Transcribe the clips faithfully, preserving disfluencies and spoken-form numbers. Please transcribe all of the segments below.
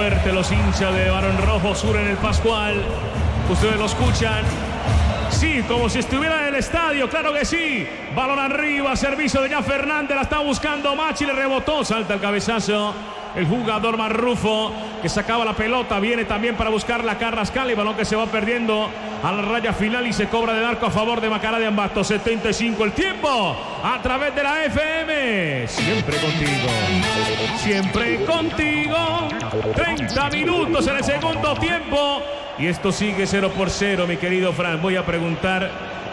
fuerte los hinchas de Barón Rojo Sur en el Pascual. Ustedes lo escuchan. Sí, como si estuviera en el estadio, claro que sí. Balón arriba, servicio de Jan Fernández, la está buscando Machi, le rebotó, salta el cabezazo. El jugador Marrufo que sacaba la pelota, viene también para buscar la Carrascal y balón que se va perdiendo a la raya final y se cobra de arco a favor de Macará de Ambato. setenta y cinco el tiempo a través de la F M. Siempre contigo, siempre contigo. treinta minutos en el segundo tiempo y esto sigue cero por cero, mi querido Fran. Voy a preguntar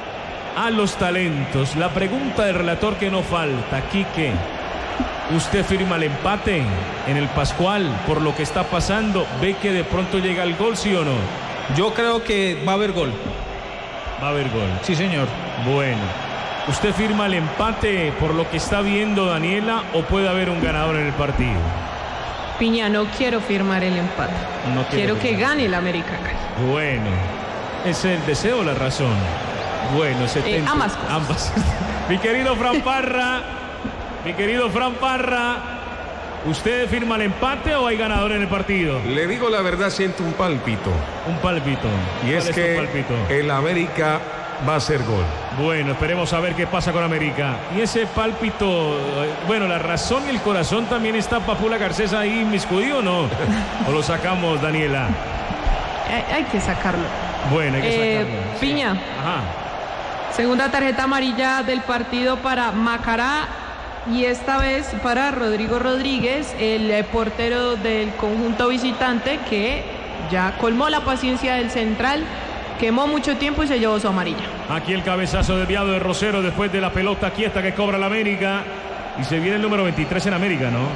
a los talentos. La pregunta del relator que no falta, Quique. ¿Usted firma el empate en el Pascual por lo que está pasando? ¿Ve que de pronto llega el gol, sí o no? Yo creo que va a haber gol. Va a haber gol. Sí, señor. Bueno. ¿Usted firma el empate por lo que está viendo Daniela o puede haber un ganador en el partido? Piña, no quiero firmar el empate. No quiero, quiero que gane el América Cali. Bueno. ¿Es el deseo o la razón? Bueno, setenta. Eh, ambas cosas. Ambas. Mi querido Fran Parra... Mi querido Fran Parra, ¿usted firma el empate o hay ganador en el partido? Le digo la verdad, siento un pálpito. Un pálpito. Y es, es que pálpito? el América va a hacer gol. Bueno, esperemos a ver qué pasa con América. Y ese pálpito, bueno, la razón y el corazón también está Papula Garcés ahí inmiscuido, ¿o no? ¿O lo sacamos, Daniela? Hay, hay que sacarlo. Bueno, hay que eh, sacarlo. Piña. Sí. Ajá. Segunda tarjeta amarilla del partido para Macará. Y esta vez para Rodrigo Rodríguez, el portero del conjunto visitante, que ya colmó la paciencia del central, quemó mucho tiempo y se llevó su amarilla. Aquí el cabezazo desviado de Rosero después de la pelota quieta que cobra la América. Y se viene el número veintitrés en América, ¿no?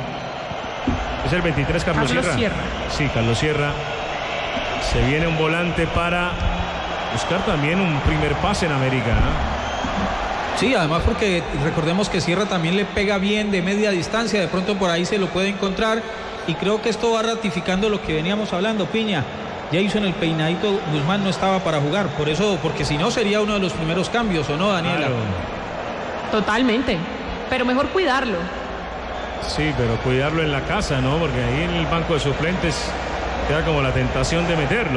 Es el veintitrés, Carlos, Carlos Sierra. Sierra. Sí, Carlos Sierra. Se viene un volante para buscar también un primer pase en América, ¿no? Sí, además porque recordemos que Sierra también le pega bien de media distancia, de pronto por ahí se lo puede encontrar y creo que esto va ratificando lo que veníamos hablando, Piña. Ya hizo en el peinadito, Guzmán no estaba para jugar, por eso, porque si no sería uno de los primeros cambios, ¿o no, Daniela? Claro. Totalmente, pero mejor cuidarlo. Sí, pero cuidarlo en la casa, ¿no? Porque ahí en el banco de suplentes queda como la tentación de meterlo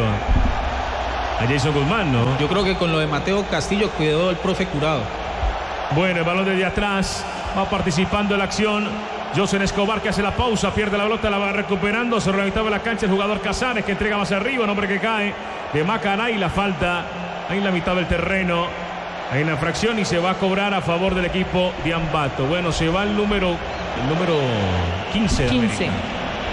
a Jason Guzmán, ¿no? Yo creo que con lo de Mateo Castillo cuidó el profe Curado. Bueno, el balón desde atrás, va participando en la acción Josen Escobar, que hace la pausa, pierde la pelota, la va recuperando sobre la mitad de la cancha el jugador Casares, que entrega más arriba, un hombre que cae de Macará y la falta ahí en la mitad del terreno, hay una fracción y se va a cobrar a favor del equipo de Ambato. Bueno, se va el número el número quince de quince. América.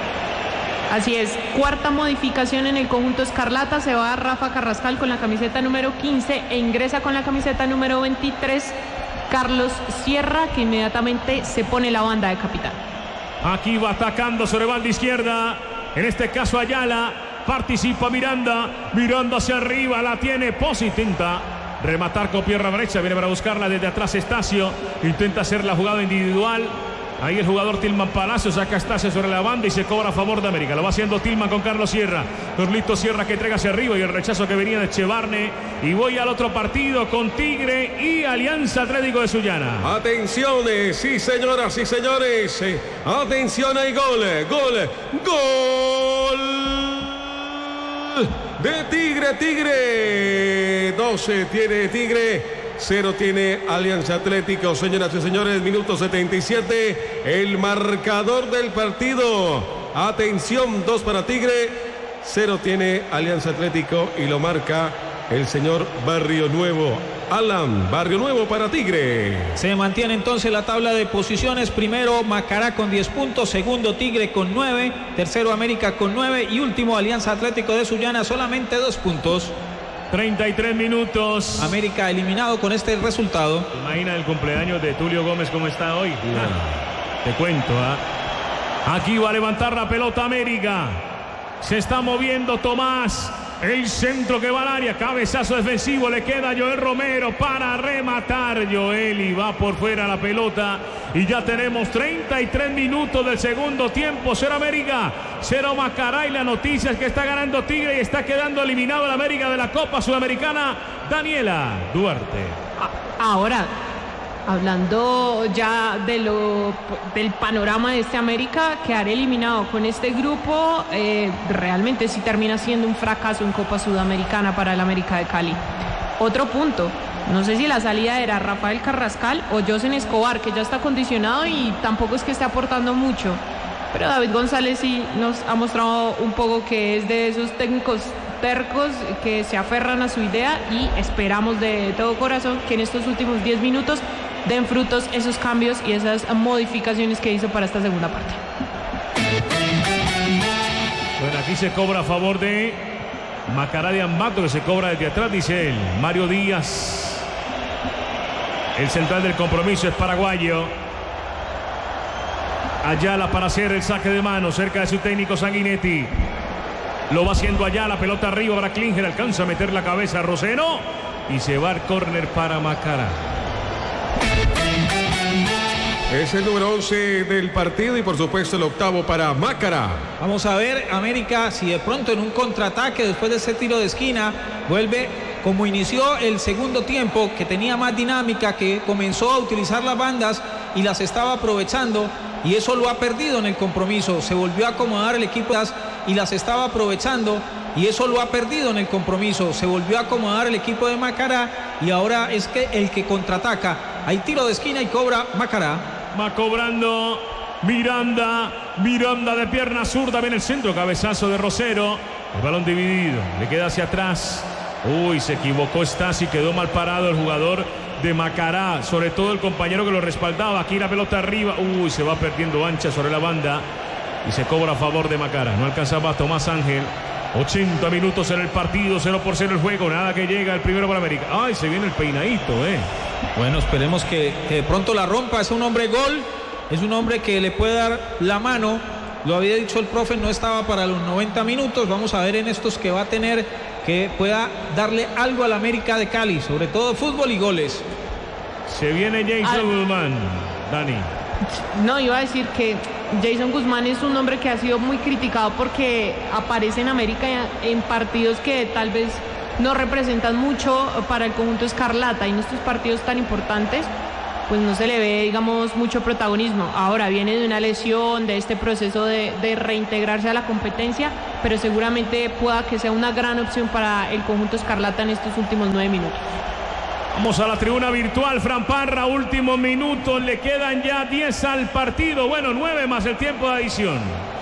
Así es, cuarta modificación en el conjunto Escarlata, se va a Rafa Carrascal con la camiseta número quince e ingresa con la camiseta número veintitrés Carlos Sierra, que inmediatamente se pone la banda de capitán. Aquí va atacando sobre banda izquierda, en este caso Ayala, participa Miranda, Miranda hacia arriba, la tiene Pozzi, intenta rematar con pierna derecha, viene para buscarla desde atrás Estacio, intenta hacer la jugada individual. Ahí el jugador Tilman Palacio saca a Estacio sobre la banda y se cobra a favor de América. Lo va haciendo Tilman con Carlos Sierra. Carlito Sierra que entrega hacia arriba y el rechazo que venía de Chevarne. Y voy al otro partido con Tigre y Alianza Atlético de Sullana. Atención, sí señoras y señores. Atención, hay gol, gol, gol de Tigre, Tigre. doce tiene Tigre. Cero tiene Alianza Atlético, señoras y señores, minuto setenta y siete, el marcador del partido. Atención, dos para Tigre, cero tiene Alianza Atlético y lo marca el señor Barrio Nuevo. Alan, Barrio Nuevo para Tigre. Se mantiene entonces la tabla de posiciones. Primero Macará con diez puntos, segundo Tigre con nueve, tercero América con nueve y último Alianza Atlético de Sullana solamente dos puntos. treinta y tres minutos. América eliminado con este resultado. Imagina el cumpleaños de Tulio Gómez como está hoy. Ah, te cuento, ¿ah? Aquí va a levantar la pelota América. Se está moviendo Tomás. El centro que va al área, cabezazo defensivo, le queda a Joel Romero para rematar. Joel y va por fuera la pelota. Y ya tenemos treinta y tres minutos del segundo tiempo. Cero América, cero Macará. Y la noticia es que está ganando Tigre y está quedando eliminado el América de la Copa Sudamericana. Daniela Duarte. Ahora, hablando ya de lo, del panorama de este América, quedar eliminado con este grupo eh, realmente sí termina siendo un fracaso en Copa Sudamericana para el América de Cali. Otro punto, no sé si la salida era Rafael Carrascal o Josen Escobar, que ya está condicionado y tampoco es que esté aportando mucho, pero David González sí nos ha mostrado un poco que es de esos técnicos tercos que se aferran a su idea, y esperamos de todo corazón que en estos últimos diez minutos den frutos esos cambios y esas modificaciones que hizo para esta segunda parte. Bueno, aquí se cobra a favor de Macará de Ambato, que se cobra desde atrás, dice él. Mario Díaz, el central del compromiso, es paraguayo. Ayala para hacer el saque de mano cerca de su técnico Sanguinetti. Lo va haciendo allá, la pelota arriba para Klinger, alcanza a meter la cabeza a Rosero y se va al córner para Macará. Es el número once del partido y por supuesto el octavo para Macará. Vamos a ver, América, si de pronto en un contraataque después de ese tiro de esquina vuelve como inició el segundo tiempo, que tenía más dinámica, que comenzó a utilizar las bandas y las estaba aprovechando, y eso lo ha perdido en el compromiso. Se volvió a acomodar el equipo y las estaba aprovechando, y eso lo ha perdido en el compromiso. Se volvió a acomodar el equipo de Macará y ahora es que el que contraataca. Hay tiro de esquina y cobra Macará. Va cobrando Miranda, Miranda de pierna zurda, viene el centro, cabezazo de Rosero, el balón dividido, le queda hacia atrás. Uy, se equivocó Stasi, quedó mal parado el jugador de Macará, sobre todo el compañero que lo respaldaba. Aquí la pelota arriba, uy, se va perdiendo ancha sobre la banda y se cobra a favor de Macará. No alcanzaba Tomás Ángel. ochenta minutos en el partido, cero por cero el juego, nada que llega el primero para América. Ay, se viene el peinadito, eh. Bueno, esperemos que, que de pronto la rompa. Es un hombre gol, es un hombre que le puede dar la mano. Lo había dicho el profe, no estaba para los noventa minutos. Vamos a ver en estos que va a tener, que pueda darle algo al América de Cali, sobre todo fútbol y goles. Se viene Jason Al... Guzmán, Dani. No, iba a decir que Jason Guzmán es un hombre que ha sido muy criticado porque aparece en América en partidos que tal vez no representan mucho para el conjunto escarlata, y en estos partidos tan importantes pues no se le ve, digamos, mucho protagonismo. Ahora viene de una lesión, de este proceso de, de reintegrarse a la competencia, pero seguramente pueda que sea una gran opción para el conjunto escarlata en estos últimos nueve minutos. Vamos a la tribuna virtual, Fran Parra, últimos minutos, le quedan ya diez al partido, bueno, nueve más el tiempo de adición.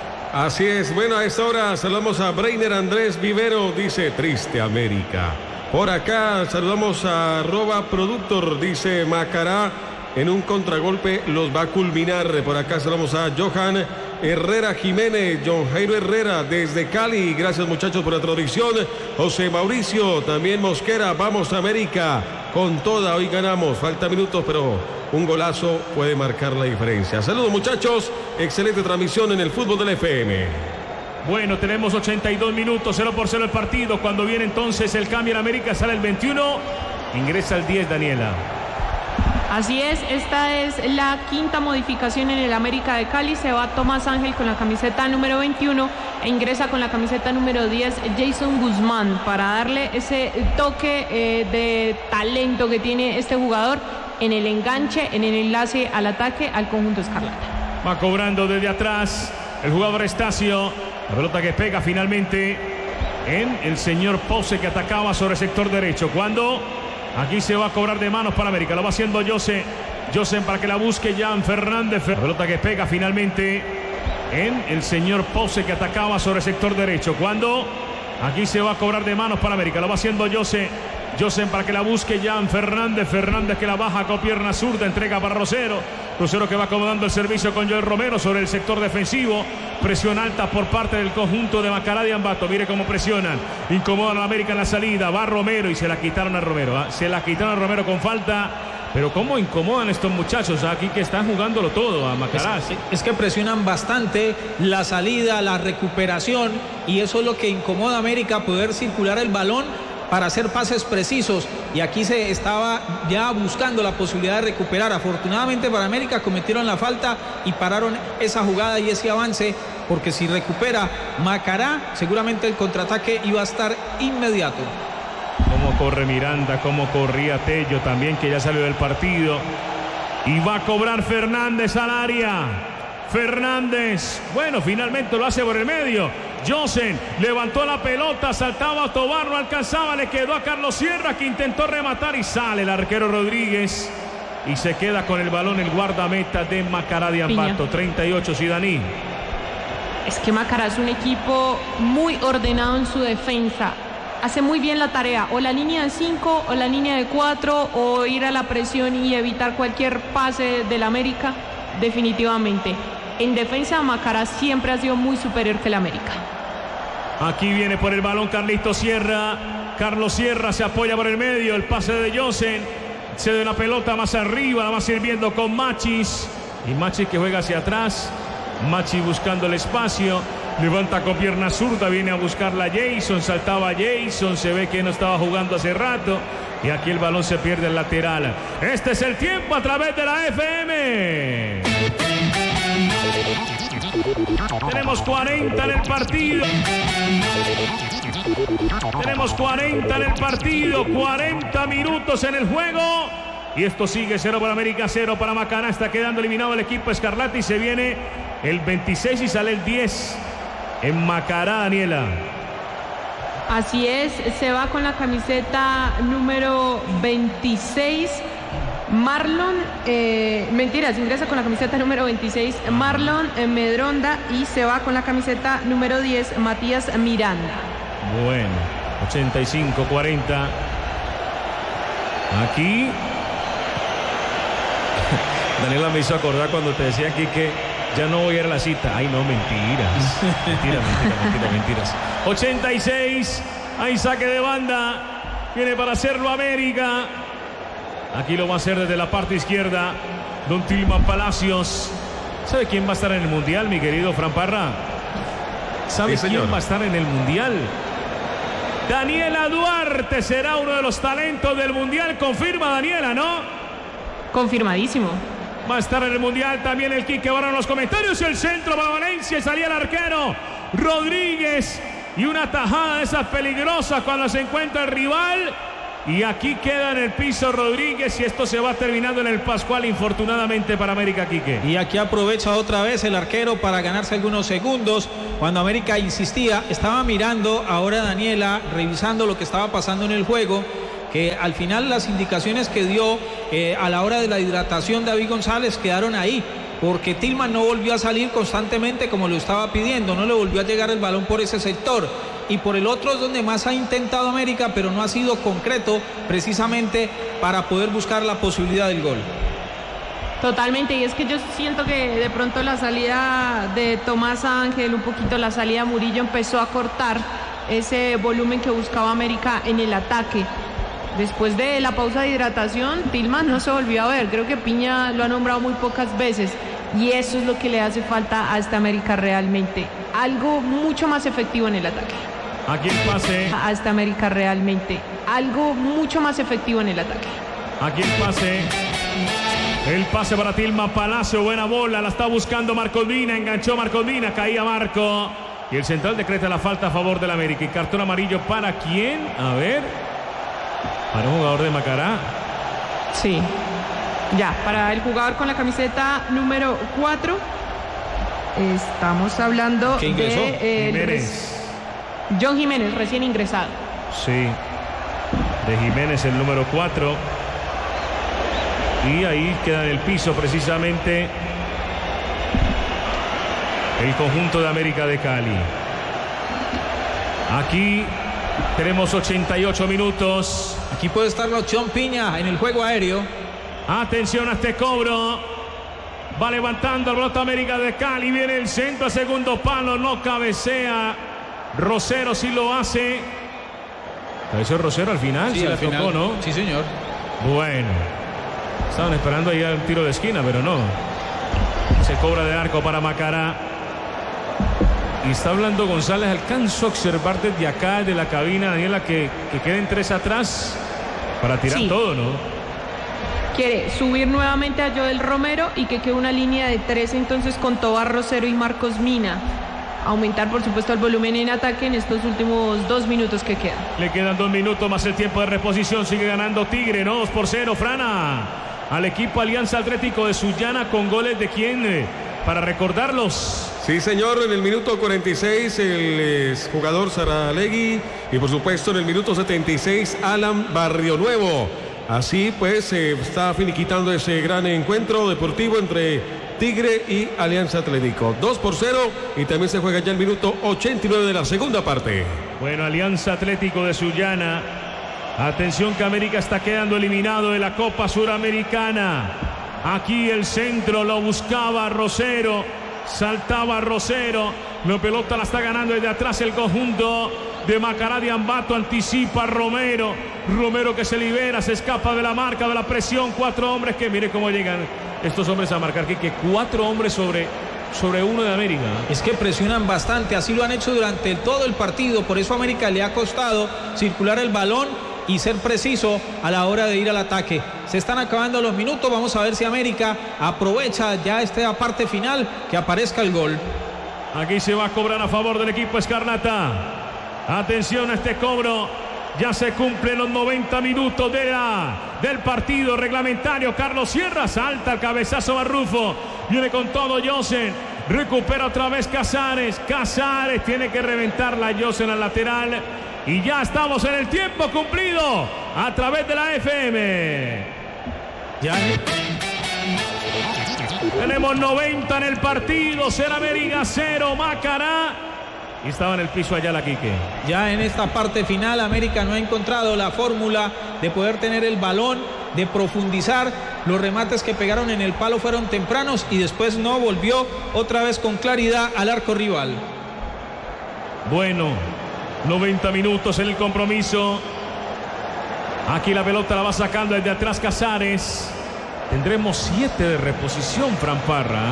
Así es, bueno, a esta hora saludamos a Breiner Andrés Vivero, dice triste América. Por acá saludamos a arroba productor, dice Macará, en un contragolpe los va a culminar. Por acá saludamos a Johan Herrera Jiménez, John Jairo Herrera desde Cali, gracias muchachos por la traducción. José Mauricio, también Mosquera, vamos a América, con toda, hoy ganamos, falta minutos, pero un golazo puede marcar la diferencia. Saludos muchachos, excelente transmisión en el fútbol del F M. Bueno, tenemos ochenta y dos minutos, cero por cero el partido. Cuando viene entonces el cambio en América, sale el veintiuno, ingresa el diez, Daniela. Así es, esta es la quinta modificación en el América de Cali. Se va Tomás Ángel con la camiseta número veintiuno e ingresa con la camiseta número diez Jason Guzmán, para darle ese toque eh, de talento que tiene este jugador en el enganche, en el enlace al ataque al conjunto escarlata. Va cobrando desde atrás el jugador Estacio, la pelota que pega finalmente en el señor Pose, que atacaba sobre el sector derecho. Cuando aquí se va a cobrar de manos para América, lo va haciendo Jose, Jose para que la busque Jan Fernández, la pelota que pega finalmente en el señor Pose, que atacaba sobre el sector derecho. Cuando aquí se va a cobrar de manos para América, lo va haciendo Jose, Jose para que la busque Jan Fernández, Fernández que la baja con pierna zurda, entrega para Rosero, Rosero que va acomodando el servicio con Joel Romero sobre el sector defensivo. Presión alta por parte del conjunto de Macará de Ambato. Mire cómo presionan, incomodan a América en la salida. Va Romero y se la quitaron a Romero, ¿eh? Se la quitaron a Romero con falta. Pero cómo incomodan estos muchachos aquí, que están jugándolo todo a Macará. Es, es que presionan bastante la salida, la recuperación, y eso es lo que incomoda a América, poder circular el balón para hacer pases precisos, y aquí se estaba ya buscando la posibilidad de recuperar. Afortunadamente para América cometieron la falta y pararon esa jugada y ese avance, porque si recupera Macará, seguramente el contraataque iba a estar inmediato. Cómo corre Miranda, cómo corría Tello también, que ya salió del partido. Y va a cobrar Fernández al área. Fernández, bueno, finalmente lo hace por el medio. Josen levantó la pelota, saltaba a Tobar, no alcanzaba, le quedó a Carlos Sierra, que intentó rematar y sale el arquero Rodríguez. Y se queda con el balón el guardameta de Macará de Ambato. treinta y ocho, Sidaní. Es que Macará es un equipo muy ordenado en su defensa. Hace muy bien la tarea, o la línea de cinco, o la línea de cuatro, o ir a la presión y evitar cualquier pase del América, definitivamente. En defensa, Macará siempre ha sido muy superior que el América. Aquí viene por el balón Carlito Sierra. Carlos Sierra se apoya por el medio, el pase de Josen. Cede la pelota más arriba, la va sirviendo con Machis. Y Machis que juega hacia atrás. Machis buscando el espacio. Levanta con pierna zurda, viene a buscarla Jason, saltaba Jason, se ve que no estaba jugando hace rato. Y aquí el balón se pierde el lateral. Este es el tiempo a través de la F M. Tenemos cuarenta en el partido. Tenemos cuarenta en el partido, cuarenta minutos en el juego. Y esto sigue cero para América, cero para Macará. Está quedando eliminado el equipo Escarlata y se viene el veintiséis y sale el diez. En Macará, Daniela. Así es, se va con la camiseta número veintiséis. Marlon, eh, mentiras, ingresa con la camiseta número veintiséis, Marlon eh, Medronda, y se va con la camiseta número diez, Matías Miranda. Bueno, ochenta y cinco cuarenta. Aquí. Daniela me hizo acordar cuando te decía aquí que ya no voy a ir a la cita. Ay, no, mentiras. Mentiras, mentiras, mentiras, mentiras. ochenta y seis. Hay saque de banda. Viene para hacerlo América. Aquí lo va a hacer desde la parte izquierda don Tilman Palacios. ¿Sabe quién va a estar en el Mundial, mi querido Fran Parra? ¿Sabe sí, quién va a estar en el Mundial? Daniela Duarte será uno de los talentos del Mundial. Confirma Daniela, ¿no? Confirmadísimo. Va a estar en el Mundial también el Quique Barra en los comentarios. El centro para Valencia y salía el arquero Rodríguez. Y una tajada de esas peligrosas cuando se encuentra el rival. Y aquí queda en el piso Rodríguez y esto se va terminando en el Pascual, infortunadamente para América, Quique. Y aquí aprovecha otra vez el arquero para ganarse algunos segundos. Cuando América insistía, estaba mirando ahora Daniela, revisando lo que estaba pasando en el juego, que al final las indicaciones que dio eh, a la hora de la hidratación David González quedaron ahí, porque Tilman no volvió a salir constantemente como lo estaba pidiendo, no le volvió a llegar el balón por ese sector. Y por el otro es donde más ha intentado América, pero no ha sido concreto precisamente para poder buscar la posibilidad del gol. Totalmente, y es que yo siento que de pronto la salida de Tomás Ángel, un poquito la salida de Murillo empezó a cortar ese volumen que buscaba América en el ataque. Después de la pausa de hidratación, Tilman no se volvió a ver. Creo que Piña lo ha nombrado muy pocas veces. Y eso es lo que le hace falta a esta América realmente. Algo mucho más efectivo en el ataque. Aquí el pase. A esta América realmente. Algo mucho más efectivo en el ataque. Aquí el pase. El pase para Tilman Palacio. Buena bola. La está buscando Marcos Mina. Enganchó Marcos Mina. Caía Marco. Y el central decreta la falta a favor del América. Y cartón amarillo para quién? A ver. Para un jugador de Macará. Sí. Ya, para el jugador con la camiseta número cuatro. Estamos hablando ¿Qué ingresó? de eh, Jiménez. John Jiménez, recién ingresado. Sí. De Jiménez, el número cuatro. Y ahí queda en el piso precisamente el conjunto de América de Cali. Aquí tenemos ochenta y ocho minutos. Aquí puede estar la opción Piña en el juego aéreo. Atención a este cobro. Va levantando el pelota América de Cali. Viene el centro a segundo palo. No cabecea. Rosero sí lo hace. ¿Cabeceó Rosero al final? Sí, se al le final. tocó, ¿no? Sí, señor. Bueno. Estaban esperando ahí el tiro de esquina, pero no. Se cobra de arco para Macará. Y está hablando González. Alcanzo a observar desde acá, de la cabina, Daniela, que, que queden tres atrás para tirar Sí. todo, ¿no? Quiere subir nuevamente a Joel Romero y que quede una línea de tres entonces con Tobar Rosero y Marcos Mina. Aumentar, por supuesto, el volumen en ataque en estos últimos dos minutos que quedan. Le quedan dos minutos más el tiempo de reposición. Sigue ganando Tigre, ¿no? dos por cero, Frana. al equipo Alianza Atlético de Sullana con goles de quién, eh, para recordarlos. Sí, señor, en el minuto cuarenta y seis el eh, jugador Saralegui y por supuesto en el minuto setenta y seis Alan Barrionuevo. Así pues se eh, está finiquitando ese gran encuentro deportivo entre Tigre y Alianza Atlético. dos por cero y también se juega ya el minuto ochenta y nueve de la segunda parte. Bueno, Alianza Atlético de Sullana. Atención que América está quedando eliminado de la Copa Suramericana. Aquí el centro lo buscaba Rosero. Saltaba Rosero. La pelota la está ganando desde atrás el conjunto de Macará de Ambato. Anticipa Romero. Romero que se libera, se escapa de la marca, de la presión. Cuatro hombres que mire cómo llegan estos hombres a marcar. Que, que cuatro hombres sobre, sobre uno de América. Es que presionan bastante, así lo han hecho durante todo el partido. Por eso a América le ha costado circular el balón y ser preciso a la hora de ir al ataque. Se están acabando los minutos. Vamos a ver si América aprovecha ya esta parte final, que aparezca el gol. Aquí se va a cobrar a favor del equipo Escarlata. Atención a este cobro. Ya se cumplen los noventa minutos de la, del partido reglamentario. Carlos Sierra salta el cabezazo Barrufo. Viene con todo Josen. Recupera otra vez Casares. Casares tiene que reventarla Josen al lateral. Y ya estamos en el tiempo cumplido a través de la F M. Ya tenemos noventa en el partido. Será América cero, Macará. Y estaba en el piso allá la Quique. Ya en esta parte final América no ha encontrado la fórmula de poder tener el balón, de profundizar. Los remates que pegaron en el palo fueron tempranos y después no volvió otra vez con claridad al arco rival. Bueno, noventa minutos en el compromiso. Aquí la pelota la va sacando desde atrás Casares. Tendremos siete de reposición, Fran Parra.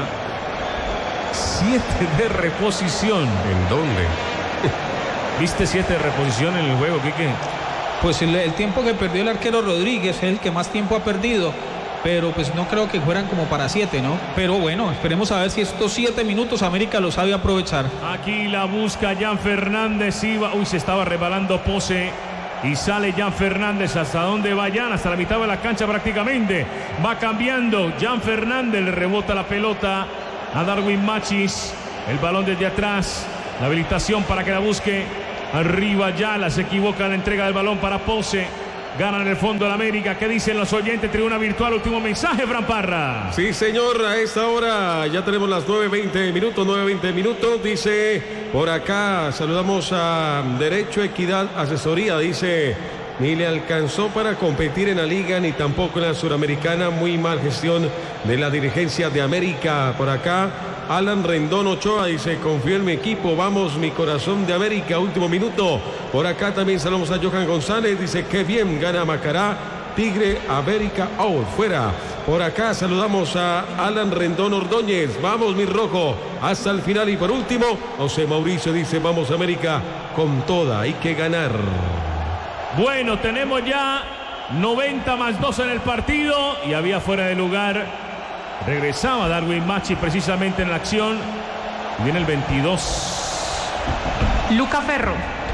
Siete de reposición. ¿En dónde? ¿Viste siete de reposición en el juego, Quique? Pues el, el tiempo que perdió el arquero Rodríguez es el que más tiempo ha perdido. Pero pues no creo que fueran como para siete, ¿no? Pero bueno, esperemos a ver si estos siete minutos América los sabe aprovechar. Aquí la busca Jan Fernández. Iba, uy, se estaba rebalando Pose. Y sale Jan Fernández. ¿Hasta dónde va Jan? Hasta la mitad de la cancha prácticamente. Va cambiando Jan Fernández. Le rebota la pelota a Darwin Machis. El balón desde atrás. La habilitación para que la busque. Arriba Yala. Se equivoca en la entrega del balón para Pose. Ganan en el fondo de la América. ¿Qué dicen los oyentes? Tribuna virtual, último mensaje, Fran Parra. Sí, señor, a esta hora ya tenemos las nueve veinte minutos, nueve veinte minutos. Dice por acá, saludamos a Derecho, Equidad, Asesoría. Dice, ni le alcanzó para competir en la Liga, ni tampoco en la Suramericana. Muy mal gestión de la dirigencia de América. Por acá, Alan Rendón Ochoa dice, confío en mi equipo, vamos mi corazón de América, último minuto. Por acá también saludamos a Johan González, dice, qué bien gana Macará, Tigre, América, out, fuera. Por acá saludamos a Alan Rendón Ordóñez, vamos mi rojo, hasta el final. Y por último, José Mauricio dice, vamos América, con toda, hay que ganar. Bueno, tenemos ya noventa más dos en el partido y había fuera de lugar. Regresaba Darwin Machi precisamente en la acción. Viene el veintidós. Luca Ferro.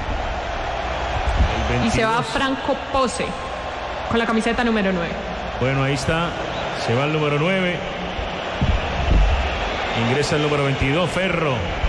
El veintidós. Y se va Franco Pose con la camiseta número nueve. Bueno, ahí está. Se va el número nueve. Ingresa el número veintidós, Ferro.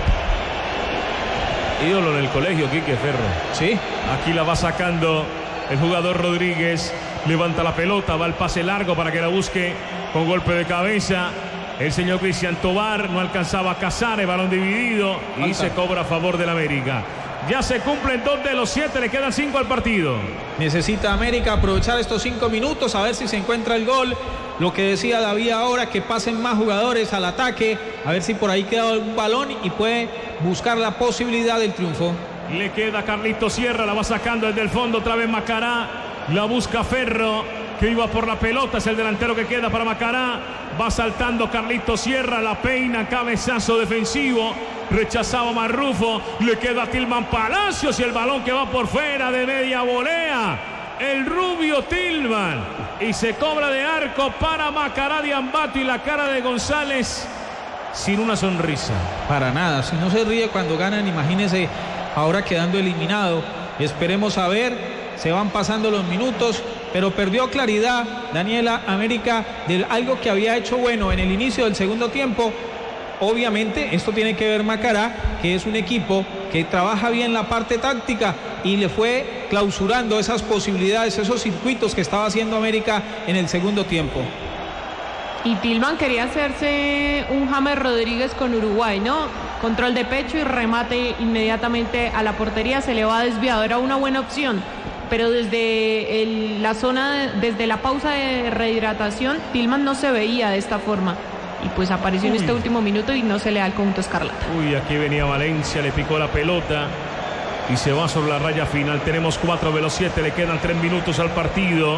Ídolo en el colegio, Quique Ferro. Sí. Aquí la va sacando el jugador Rodríguez. Levanta la pelota, va el pase largo para que la busque con golpe de cabeza. El señor Cristian Tobar no alcanzaba a cazar, el balón dividido y Falta. se cobra a favor del América. Ya se cumplen dos de los siete, le quedan cinco al partido. Necesita América aprovechar estos cinco minutos, a ver si se encuentra el gol. Lo que decía David ahora, que pasen más jugadores al ataque, a ver si por ahí queda un balón y puede buscar la posibilidad del triunfo. Le queda Carlito Sierra, la va sacando desde el fondo, otra vez Macará. La busca Ferro, que iba por la pelota, es el delantero que queda para Macará. Va saltando Carlito Sierra, la peina, cabezazo defensivo. Rechazaba Marrufo, le queda a Tilman Palacios y el balón que va por fuera de media volea. El rubio Tilman. Y se cobra de arco para Macará de Ambato y la cara de González sin una sonrisa. Para nada, si no se ríe cuando ganan, imagínese ahora quedando eliminado. Esperemos a ver, se van pasando los minutos pero perdió claridad Daniela América de algo que había hecho bueno en el inicio del segundo tiempo. Obviamente esto tiene que ver Macará, que es un equipo que trabaja bien la parte táctica y le fue clausurando esas posibilidades, esos circuitos que estaba haciendo América en el segundo tiempo. Y Tillman quería hacerse un James Rodríguez con Uruguay, ¿no? Control de pecho y remate inmediatamente a la portería, se le va desviado, era una buena opción. Pero desde el, la zona, desde la pausa de rehidratación, Tillman no se veía de esta forma. Y pues apareció Uy. en este último minuto y no se le da al conjunto escarlata. Uy, aquí venía Valencia, le picó la pelota y se va sobre la raya final. Tenemos cuatro de los siete, le quedan tres minutos al partido.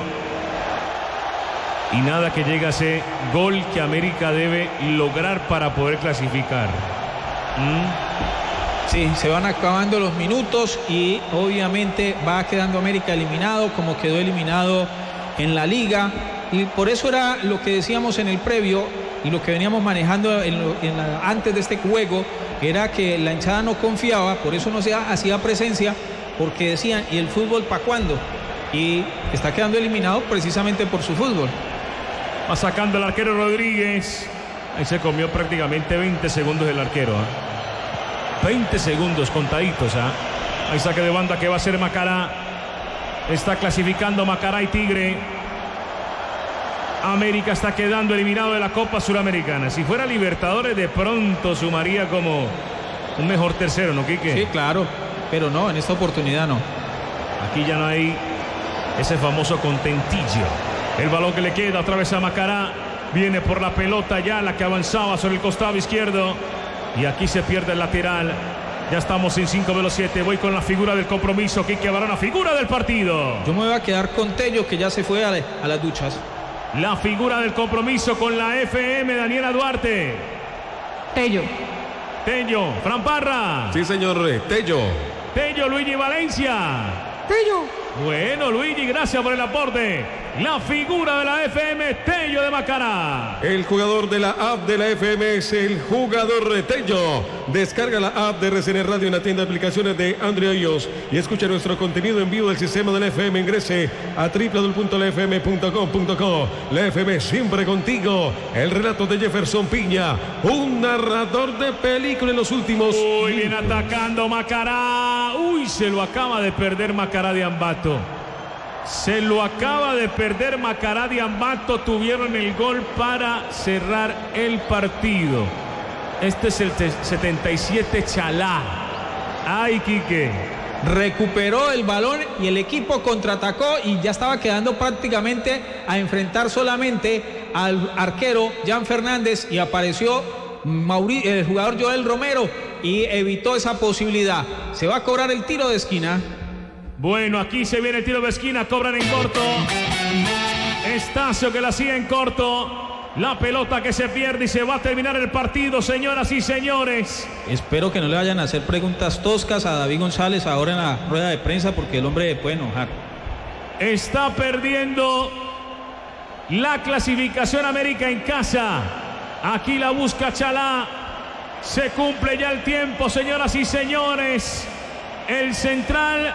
Y nada que llegue a ese gol que América debe lograr para poder clasificar. ¿Mm? Sí, se van acabando los minutos y obviamente va quedando América eliminado como quedó eliminado en la liga. Y por eso era lo que decíamos en el previo y lo que veníamos manejando en lo, en la, antes de este juego, era que la hinchada no confiaba, por eso no se hacía presencia, porque decían, ¿y el fútbol para cuándo? Y está quedando eliminado precisamente por su fútbol. Va sacando el arquero Rodríguez. Ahí se comió prácticamente veinte segundos el arquero. ¿eh? veinte segundos contaditos. ¿eh? Ahí saque de banda que va a ser Macará. Está clasificando Macará y Tigre. América está quedando eliminado de la Copa Suramericana. Si fuera Libertadores, de pronto sumaría como un mejor tercero, ¿no, Quique? Sí, claro. Pero no, en esta oportunidad no. Aquí ya no hay ese famoso contentillo. El balón que le queda otra vez a Macará. Viene por la pelota ya, la que avanzaba sobre el costado izquierdo. Y aquí se pierde el lateral. Ya estamos en cinco de los siete. Voy con la figura del compromiso. Quique Barona, figura del partido. Yo me voy a quedar con Tello, que ya se fue a, a las duchas. La figura del compromiso con la F M, Daniela Duarte. Tello. Tello, Fran Parra. Sí, señor, Tello. Tello, Luigi Valencia. Tello. Bueno, Luigi, gracias por el aporte. La figura de la F M, Tello de Macará. El jugador de la app de la F M es el jugador Tello. Descarga la app de R C N Radio en la tienda de aplicaciones de Android y iOS y escucha nuestro contenido en vivo del sistema de la F M. Ingrese a doble u doble u doble u punto la f m punto com punto co. La F M siempre contigo. El relato de Jefferson Piña, un narrador de película en los últimos. Uy, viene atacando Macará. Uy, se lo acaba de perder Macará de Ambato. Se lo acaba de perder Macará de Ambato. Tuvieron el gol para cerrar el partido. Este es el setenta y siete Chalá. Ay, Quique. Recuperó el balón y el equipo contraatacó y ya estaba quedando prácticamente a enfrentar solamente al arquero Jan Fernández y apareció Mauri, el jugador Joel Romero y evitó esa posibilidad. Se va a cobrar el tiro de esquina. Bueno, aquí se viene el tiro de esquina, cobran en corto. Estacio que la sigue en corto. La pelota que se pierde y se va a terminar el partido, señoras y señores. Espero que no le vayan a hacer preguntas toscas a David González ahora en la rueda de prensa porque el hombre puede enojar. Está perdiendo la clasificación América en casa. Aquí la busca Chalá. Se cumple ya el tiempo, señoras y señores. El central...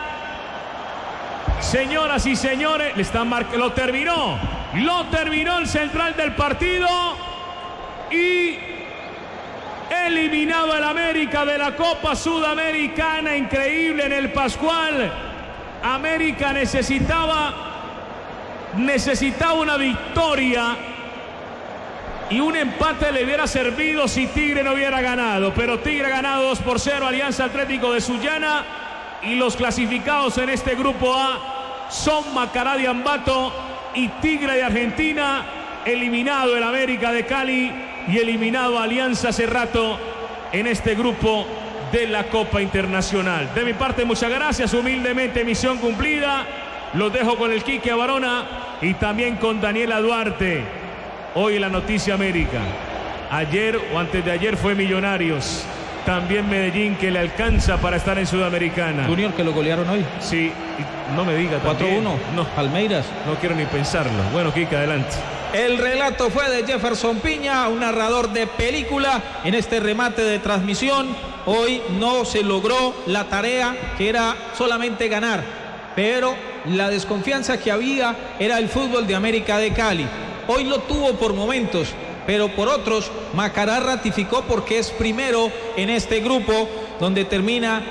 Señoras y señores, le están mar... lo terminó, lo terminó el central del partido y eliminado el América de la Copa Sudamericana. Increíble en el Pascual. América necesitaba, necesitaba una victoria y un empate le hubiera servido si Tigre no hubiera ganado, pero Tigre ha ganado dos por cero, Alianza Atlético de Sullana. Y los clasificados en este grupo A son Macará de Ambato y Tigre de Argentina. Eliminado el América de Cali y eliminado Alianza hace rato en este grupo de la Copa Internacional. De mi parte, muchas gracias. Humildemente, misión cumplida. Los dejo con el Quique Barona y también con Daniela Duarte. Hoy la noticia América. Ayer o antes de ayer fue Millonarios. También Medellín, que le alcanza para estar en Sudamericana. Junior, que lo golearon hoy. Sí, no me diga. cuatro uno. No, Palmeiras. No quiero ni pensarlo. Bueno, Kika, adelante. El relato fue de Jefferson Piña, un narrador de película en este remate de transmisión. Hoy no se logró la tarea que era solamente ganar. pero la desconfianza que había era el fútbol de América de Cali. Hoy lo tuvo por momentos, pero por otros Macará ratificó porque es primero en este grupo donde termina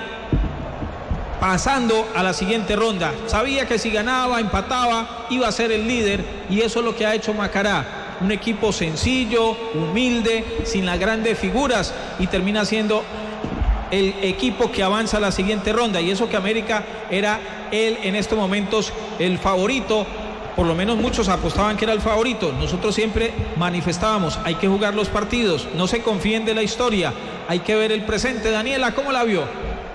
pasando a la siguiente ronda. Sabía que si ganaba, empataba, iba a ser el líder, y eso es lo que ha hecho Macará. Un equipo sencillo, humilde, sin las grandes figuras, y termina siendo el equipo que avanza a la siguiente ronda. Y eso que América era él en estos momentos el favorito, por lo menos muchos apostaban que era el favorito. Nosotros siempre manifestábamos, hay que jugar los partidos, no se confíen de la historia, hay que ver el presente. Daniela, ¿cómo la vio?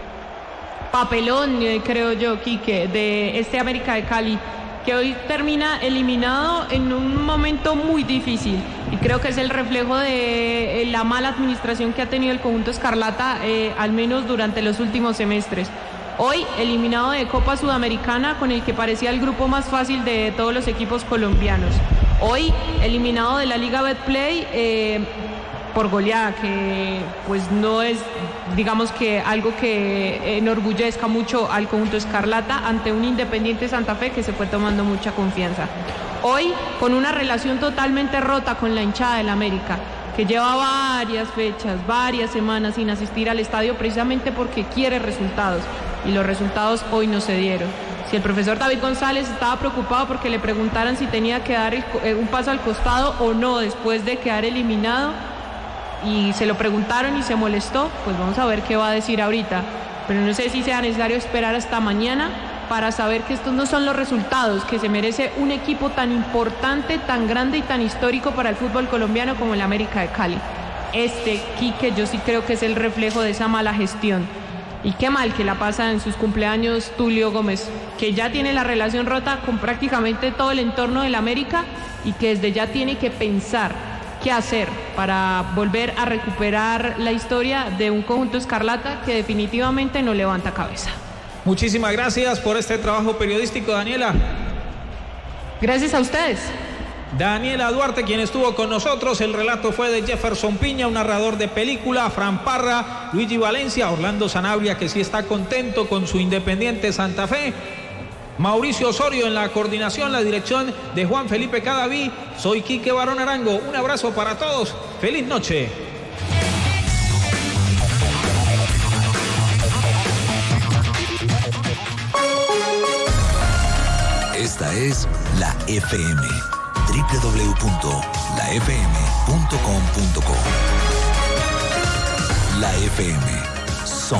Papelón, creo yo, Quique, de este América de Cali, que hoy termina eliminado en un momento muy difícil, y creo que es el reflejo de la mala administración que ha tenido el conjunto escarlata, eh, al menos durante los últimos semestres. Hoy eliminado de Copa Sudamericana, con el que parecía el grupo más fácil de todos los equipos colombianos. Hoy eliminado de la Liga Betplay eh, por goleada, que pues no es, digamos, que algo que enorgullezca mucho al conjunto escarlata ante un Independiente Santa Fe que se fue tomando mucha confianza. Hoy con una relación totalmente rota con la hinchada del América, que lleva varias fechas, varias semanas sin asistir al estadio precisamente porque quiere resultados, y los resultados hoy no se dieron. Si el profesor David González estaba preocupado porque le preguntaran si tenía que dar un paso al costado o no después de quedar eliminado, y se lo preguntaron y se molestó, pues vamos a ver qué va a decir ahorita. Pero no sé si sea necesario esperar hasta mañana para saber que estos no son los resultados que se merece un equipo tan importante, tan grande y tan histórico para el fútbol colombiano como el América de Cali. Este, Quique, yo sí creo que es el reflejo de esa mala gestión. Y qué mal que la pasa en sus cumpleaños Tulio Gómez, que ya tiene la relación rota con prácticamente todo el entorno del América, y que desde ya tiene que pensar qué hacer para volver a recuperar la historia de un conjunto escarlata que definitivamente no levanta cabeza. Muchísimas gracias por este trabajo periodístico, Daniela. Gracias a ustedes. Daniela Duarte, quien estuvo con nosotros. El relato fue de Jefferson Piña, un narrador de película, Fran Parra, Luigi Valencia, Orlando Sanabria, que sí está contento con su Independiente Santa Fe, Mauricio Osorio en la coordinación, la dirección de Juan Felipe Cadaví. Soy Quique Barón Arango. Un abrazo para todos. Feliz noche. Esta es la F M. doble u doble u doble u punto la f m punto com punto co. La F M.